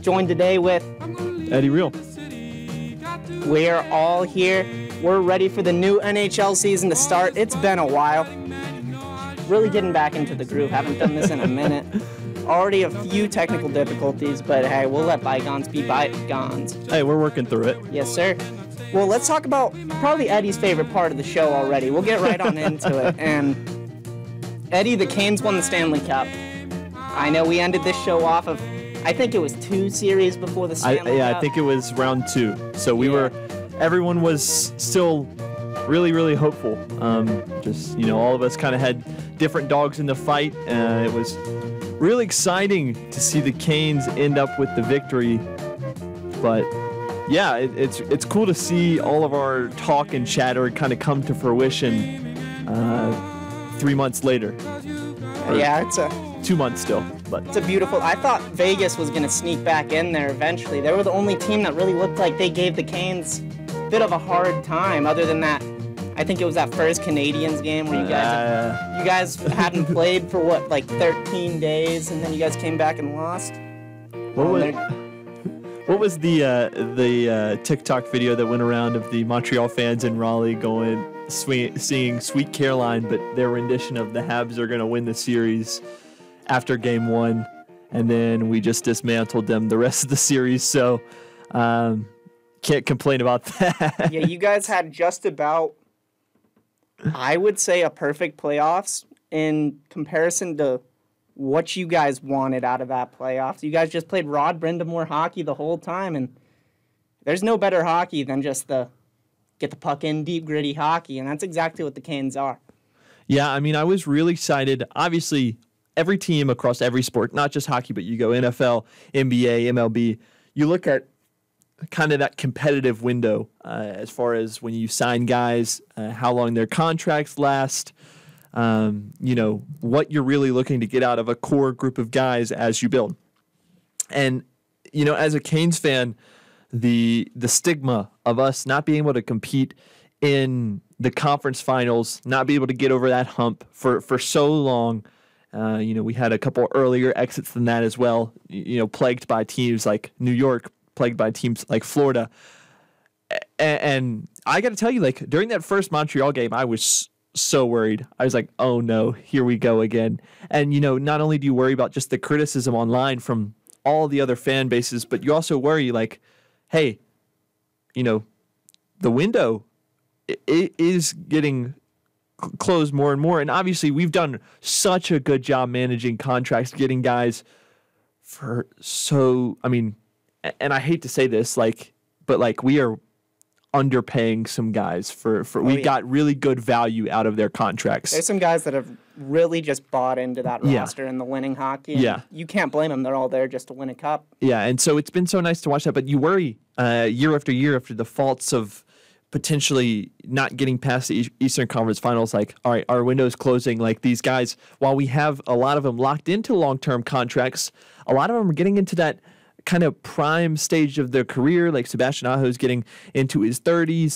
Joined today with Eddie Real. We're all here. We're ready for the new NHL season to start. It's been a while. Really getting back into the groove. Haven't done this in a minute. Already a few technical difficulties, but hey, we'll let bygones be bygones. Hey, we're working through it. Yes, sir. Well, let's talk about probably Eddie's favorite part of the show already. We'll get right on into it. And Eddie, the Canes won the Stanley Cup. I know we ended this show off of, I think it was 2 series before the Stanley Cup. I think it was round 2. So everyone was still really, really hopeful. All of us kind of had different dogs in the fight. It was really exciting to see the Canes end up with the victory. But yeah, it's cool to see all of our talk and chatter kind of come to fruition 3 months later. Yeah, it's 2 months still, but it's a beautiful. I thought Vegas was going to sneak back in there eventually. They were the only team that really looked like they gave the Canes a bit of a hard time. Other than that, I think it was that first Canadiens game where you guys hadn't played for 13 days, and then you guys came back and lost. What was the TikTok video that went around of the Montreal fans in Raleigh singing "Sweet Caroline," but their rendition of the Habs are going to win the series after Game 1, and then we just dismantled them the rest of the series. So can't complain about that. Yeah, you guys had just about, I would say, a perfect playoffs in comparison to what you guys wanted out of that playoffs. You guys just played Rod Brindamore hockey the whole time, and there's no better hockey than just the get the puck in, deep, gritty hockey, and that's exactly what the Canes are. Yeah, I mean, I was really excited. Obviously, every team across every sport, not just hockey, but you go NFL, NBA, MLB, you look at kind of that competitive window as far as when you sign guys, how long their contracts last, what you're really looking to get out of a core group of guys as you build. And, as a Canes fan, the stigma of us not being able to compete in the conference finals, not be able to get over that hump for so long. We had a couple earlier exits than that as well, plagued by teams like New York, plagued by teams like Florida. And I got to tell you, during that first Montreal game, I was so worried. I was like, oh no, here we go again. And, not only do you worry about just the criticism online from all the other fan bases, but you also worry hey, the window is getting closed more and more. And obviously we've done such a good job managing contracts, getting guys and I hate to say this, but we are underpaying some guys got really good value out of their contracts. There's some guys that have really just bought into that roster and the winning hockey. And you can't blame them. They're all there just to win a cup. Yeah, and so it's been so nice to watch that. But you worry year after year after the faults of potentially not getting past the Eastern Conference Finals. All right, our window's closing. These guys, while we have a lot of them locked into long-term contracts, a lot of them are getting into that kind of prime stage of their career, like Sebastian Aho's getting into his 30s.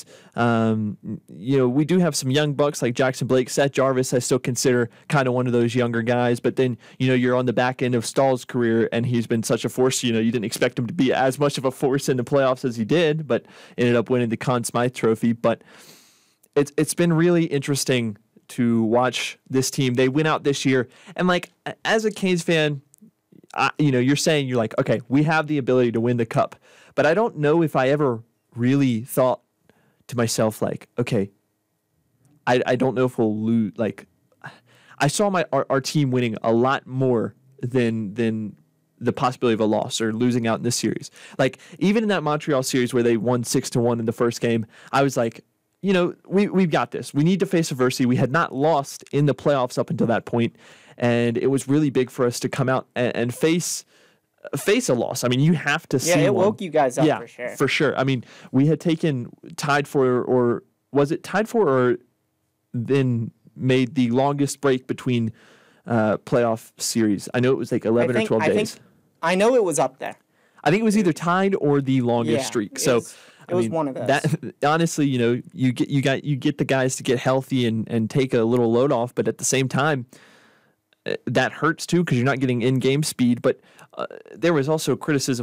We do have some young bucks like Jackson Blake, Seth Jarvis. I still consider kind of one of those younger guys. But then, you're on the back end of Stahl's career, and he's been such a force. You didn't expect him to be as much of a force in the playoffs as he did, but ended up winning the Conn Smythe Trophy. But it's been really interesting to watch this team. They went out this year, and as a Canes fan, you're saying okay, we have the ability to win the cup, but I don't know if I ever really thought to myself okay, I don't know if we'll lose. I saw our team winning a lot more than the possibility of a loss or losing out in this series. Even in that Montreal series where they won 6-1 in the first game, I was we've got this. We need to face adversity. We had not lost in the playoffs up until that point. And it was really big for us to come out and face a loss. You have to see it woke you guys up for sure. For sure. We had tied for, or was it tied for, or then made the longest break between playoff series. I know it was 11 or 12 days. I know it was up there. I think it was either tied or the longest streak. So it was one of those. That, honestly, you get the guys to get healthy and take a little load off, but at the same time, that hurts too because you're not getting in-game speed. But there was also criticism